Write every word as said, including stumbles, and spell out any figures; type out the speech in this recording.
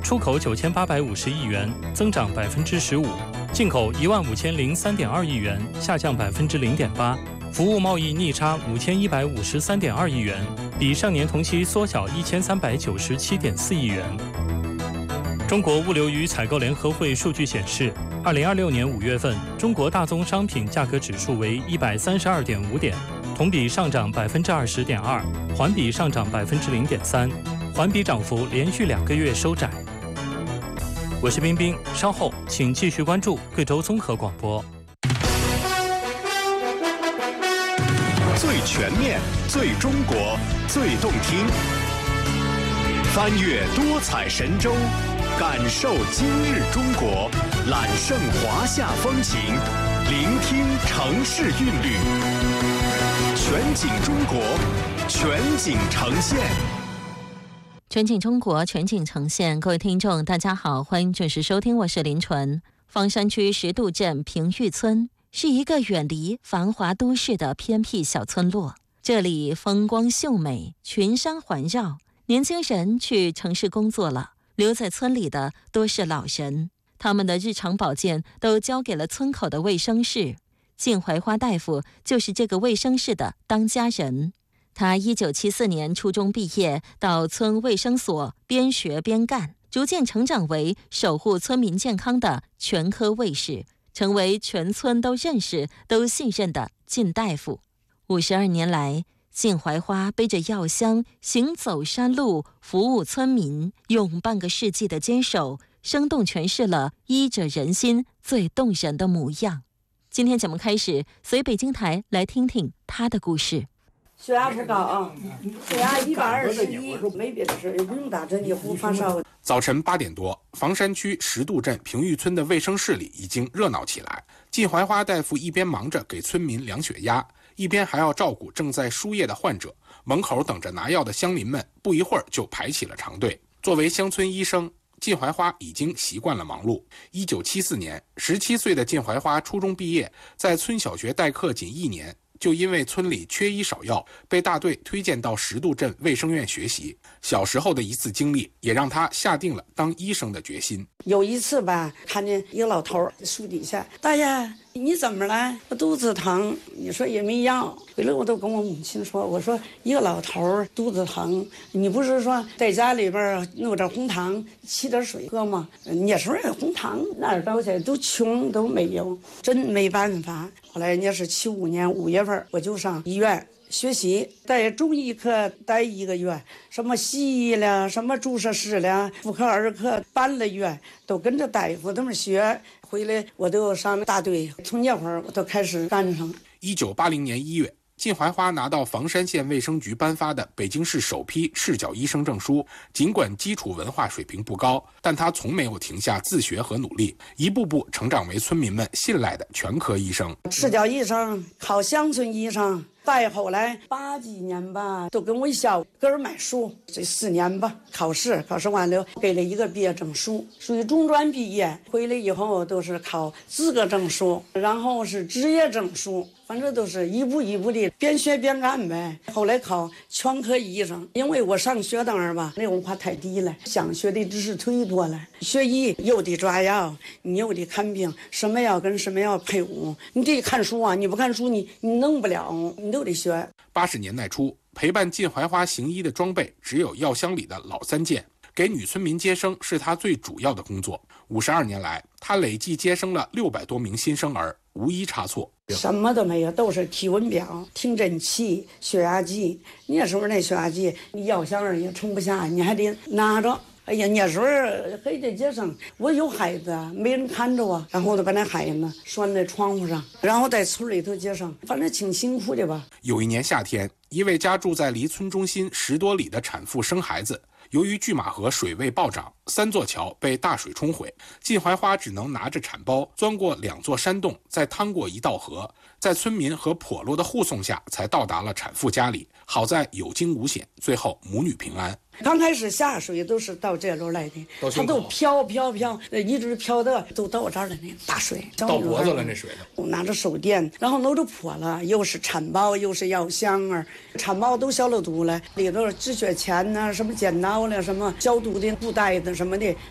出口九千八百五十亿元，增长百分之十五；进口一万五千零三点二亿元，下降百分之零点八。服务贸易逆差五千一百五十三点二亿元，比上年同期缩小一千三百九十七点四亿元。中国物流与采购联合会数据显示，二零二六年五月份，中国大宗商品价格指数为一百三十二点五点，同比上涨百分之二十点二，环比上涨百分之零点三，环比涨幅连续两个月收窄。我是冰冰，稍后请继续关注贵州综合广播。 最全面、最中国、最动听，翻越多彩神州，感受今日中国，揽胜华夏风情，聆听城市韵律，全景中国，全景呈现。 全景中国，全景呈现。各位听众大家好，欢迎准时收听，我是林纯。房山区石渡镇平玉村是一个远离繁华都市的偏僻小村落，这里风光秀美，群山环绕，年轻人去城市工作了，留在村里的多是老人，他们的日常保健都交给了村口的卫生室。靳怀花大夫就是这个卫生室的当家人。他一九七四年初中毕业，到村卫生所边学边干，逐渐成长为守护村民健康的全科卫士，成为全村都认识、都信任的靳大夫。五十二年来，靳怀花背着药箱行走山路，服务村民，用半个世纪的坚守，生动诠释了医者仁心最动人的模样。今天节目开始，随北京台来听听他的故事。 血压不高啊，血压一百二十一，没别的事，也不用打针，也不发烧。 早晨八点多，房山区石渡镇平玉村的卫生室里已经热闹起来。靳怀花大夫一边忙着给村民量血压，一边还要照顾正在输液的患者。门口等着拿药的乡邻们，不一会儿就排起了长队。作为乡村医生，靳怀花已经习惯了忙碌。一九七四年，十七岁的靳怀花初中毕业，在村小学代课仅一年，就因为村里缺医少药，被大队推荐到石渡镇卫生院学习。小时候的一次经历，也让他下定了当医生的决心。 有一次吧，看见一个老头树底下，大爷，你怎么了？我肚子疼。你说也没药。回来我都跟我母亲说，我说一个老头肚子疼，你不是说在家里边弄点红糖，沏点水喝吗？那时候红糖哪儿到去都穷都没有，真没办法。后来人家是七五年五月份，我就上医院学习，在中医科待一个月，什么西医了，什么注射室了，妇科儿科半个月都跟着大夫他们学。回来我都上大队，从那会儿我都开始干上。 一九八零年一月，靳怀花拿到房山县卫生局颁发的北京市首批赤脚医生证书。尽管基础文化水平不高，但他从没有停下自学和努力，一步步成长为村民们信赖的全科医生。 赤脚医生考乡村医生，再后来八几年吧，都跟我一小个人买书，这四年吧，考试考试完了，给了一个毕业证书，属于中专毕业。回来以后都是考资格证书，然后是职业证书，反正都是一步一步的边学边干呗。后来考全科医生，因为我上学当然吧，那文化太低了，想学的知识忒多了。学医又得抓药，你又得看病，什么药跟什么药配伍，你得看书啊，你不看书你你弄不了，你都得学。 八十年代初，陪伴靳怀花行医的装备只有药箱里的老三件，给女村民接生是他最主要的工作。五十二年来，他累计接生了六百多名新生儿，无一差错。 什么都没有，都是体温表、听诊器、血压计。那时候那血压计，你药箱儿也盛不下，你还得拿着。哎呀，那时候还得接生，我有孩子啊，没人看着啊，然后我就把那孩子拴在窗户上，然后在村里头接生，反正挺辛苦的吧。 有一年夏天，一位家住在离村中心十多里的产妇生孩子，由于拒马河水位暴涨，三座桥被大水冲毁，靳怀花只能拿着产包钻过两座山洞，再趟过一道河，在村民和笸箩的护送下才到达了产妇家里。好在有惊无险，最后母女平安。 刚开始下水都是到这路来的，它都飘飘飘，一直飘的都到我这儿了呢。大水到脖子了，那水的。 拿着手电，然后弄着笸了，又是产包又是药箱儿，产包都消了毒了，里头止血钳呐、什么剪刀了、什么消毒的布袋子什么的，